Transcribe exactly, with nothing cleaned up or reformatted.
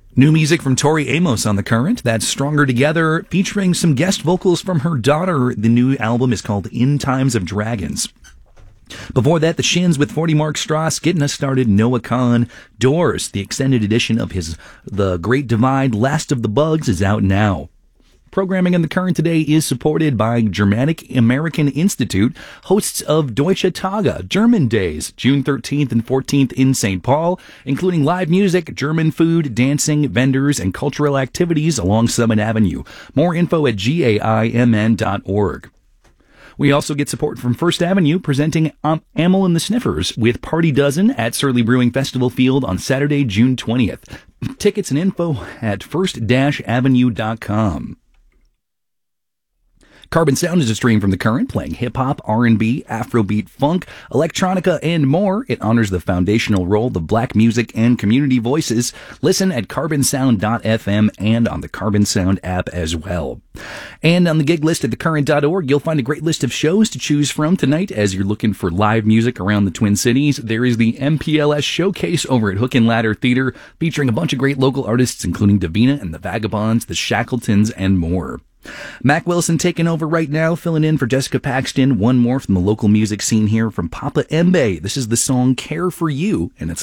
New music from Tori Amos on The Current. That's Stronger Together, featuring some guest vocals from her daughter. The new album is called In Times of Dragons. Before that, The Shins with forty Mark Strauss, getting us started. Noah Kahan. Doors, the extended edition of his The Great Divide, Last of the Bugs, is out now. Programming in The Current today is supported by Germanic American Institute, hosts of Deutsche Tage, German Days, June thirteenth and fourteenth in Saint Paul, including live music, German food, dancing, vendors, and cultural activities along Summit Avenue. More info at G A I M N dot org. We also get support from First Avenue, presenting um, Amyl and the Sniffers with Party Dozen at Surly Brewing Festival Field on Saturday, June twentieth. Tickets and info at first avenue dot com. Carbon Sound is a stream from The Current, playing hip-hop, R and B, Afrobeat, funk, electronica, and more. It honors the foundational role of black music and community voices. Listen at carbon sound dot f m and on the Carbon Sound app as well. And on the gig list at the current dot org, you'll find a great list of shows to choose from tonight as you're looking for live music around the Twin Cities. There is the M P L S Showcase over at Hook and Ladder Theater, featuring a bunch of great local artists, including Davina and the Vagabonds, the Shackletons, and more. Mac Wilson taking over right now, filling in for Jessica Paxton. One more from the local music scene here from Papa Embe. This is the song Care for You, and it's